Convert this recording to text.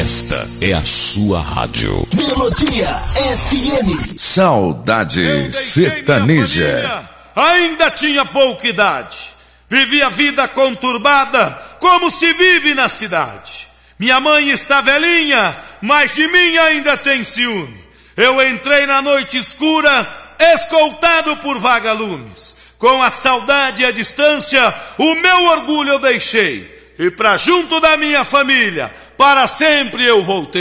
Esta é a sua rádio. Melodia FM. Saudade sertaneja. Ainda tinha pouca idade. Vivi a vida conturbada, como se vive na cidade. Minha mãe está velhinha, mas de mim ainda tem ciúme. Eu entrei na noite escura, escoltado por vagalumes. Com a saudade e a distância, o meu orgulho eu deixei. E pra junto da minha família, para sempre eu voltei.